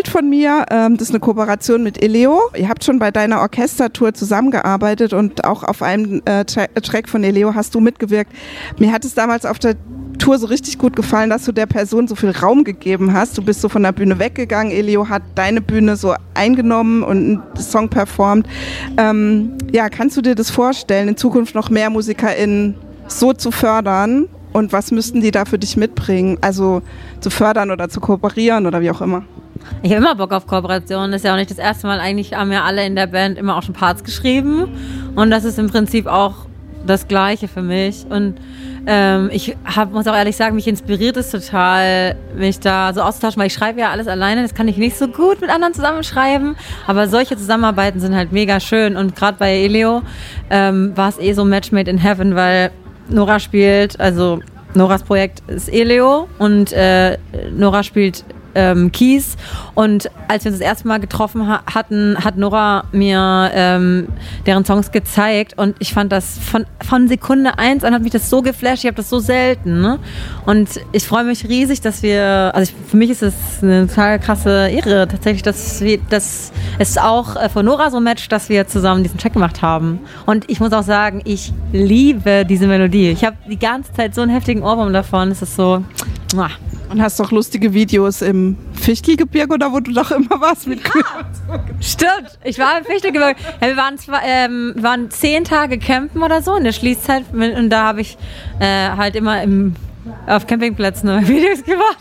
Bild von mir. Das ist eine Kooperation mit Eleo. Ihr habt schon bei deiner Orchestertour zusammengearbeitet und auch auf einem Track von Eleo hast du mitgewirkt. Mir hat es damals auf der Tour so richtig gut gefallen, dass du der Person so viel Raum gegeben hast. Du bist so von der Bühne weggegangen. Eleo hat deine Bühne so eingenommen und einen Song performt. Kannst du dir das vorstellen, in Zukunft noch mehr MusikerInnen so zu fördern? Und was müssten die da für dich mitbringen? Also zu fördern oder zu kooperieren oder wie auch immer? Ich habe immer Bock auf Kooperation. Das ist ja auch nicht das erste Mal. Eigentlich haben ja alle in der Band immer auch schon Parts geschrieben. Und das ist im Prinzip auch das Gleiche für mich. Und muss auch ehrlich sagen, mich inspiriert es total, mich da so auszutauschen, weil ich schreibe ja alles alleine, das kann ich nicht so gut mit anderen zusammenschreiben, aber solche Zusammenarbeiten sind halt mega schön und gerade bei Eleo war es so ein Match made in heaven, weil Nora spielt, also Noras Projekt ist Eleo und Nora spielt Keys und als wir uns das erste Mal getroffen hatten, hat Nora mir deren Songs gezeigt und ich fand das von Sekunde 1 an hat mich das so geflasht, ich habe das so selten, ne? Und ich freue mich riesig, dass für mich ist es eine total krasse Ehre tatsächlich, dass es auch von Nora so matcht, dass wir zusammen diesen Track gemacht haben und ich muss auch sagen, ich liebe diese Melodie, ich habe die ganze Zeit so einen heftigen Ohrwurm davon, es ist so und hast doch lustige Videos im Fichtelgebirge oder wo du doch immer warst mit Kühen. Stimmt, ich war im Fichtelgebirge. Ja, wir waren 10 Tage campen oder so in der Schließzeit und da habe ich halt immer auf Campingplätzen Videos gemacht.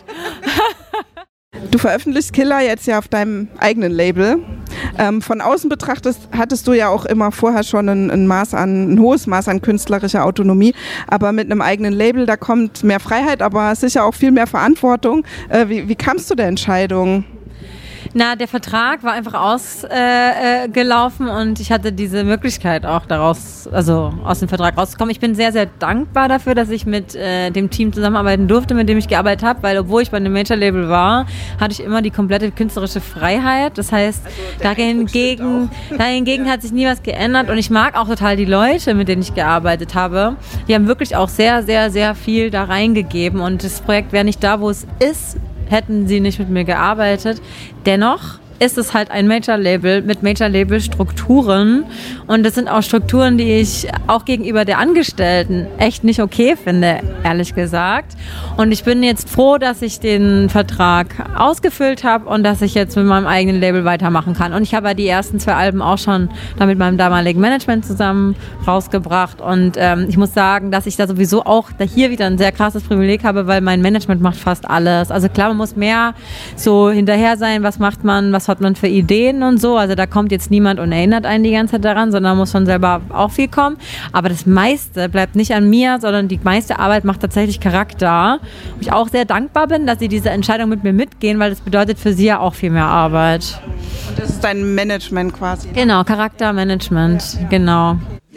Du veröffentlichst Killer jetzt ja auf deinem eigenen Label. Von außen betrachtet hattest du ja auch immer vorher schon ein hohes Maß an künstlerischer Autonomie, aber mit einem eigenen Label, da kommt mehr Freiheit, aber sicher auch viel mehr Verantwortung. Wie kamst du der Entscheidung? Na, der Vertrag war einfach ausgelaufen und ich hatte diese Möglichkeit auch aus dem Vertrag rauszukommen. Ich bin sehr, sehr dankbar dafür, dass ich mit dem Team zusammenarbeiten durfte, mit dem ich gearbeitet habe, weil obwohl ich bei einem Major-Label war, hatte ich immer die komplette künstlerische Freiheit. Das heißt, dahingegen hat sich nie was geändert und ich mag auch total die Leute, mit denen ich gearbeitet habe. Die haben wirklich auch sehr, sehr, sehr viel da reingegeben und das Projekt wäre nicht da, wo es ist, hätten sie nicht mit mir gearbeitet. Dennoch ist es halt ein Major-Label mit Major-Label-Strukturen und das sind auch Strukturen, die ich auch gegenüber der Angestellten echt nicht okay finde, ehrlich gesagt. Und ich bin jetzt froh, dass ich den Vertrag ausgefüllt habe und dass ich jetzt mit meinem eigenen Label weitermachen kann. Und ich habe ja die ersten 2 Alben auch schon da mit meinem damaligen Management zusammen rausgebracht und ich muss sagen, dass ich da sowieso auch hier wieder ein sehr krasses Privileg habe, weil mein Management macht fast alles. Also klar, man muss mehr so hinterher sein, was macht man, was hat man für Ideen und so. Also da kommt jetzt niemand und erinnert einen die ganze Zeit daran, sondern muss schon selber auch viel kommen. Aber das meiste bleibt nicht an mir, sondern die meiste Arbeit macht tatsächlich Charakter. Wo ich auch sehr dankbar bin, dass sie diese Entscheidung mit mir mitgehen, weil das bedeutet für sie ja auch viel mehr Arbeit. Und das ist dein Management quasi? Genau, Charaktermanagement, genau.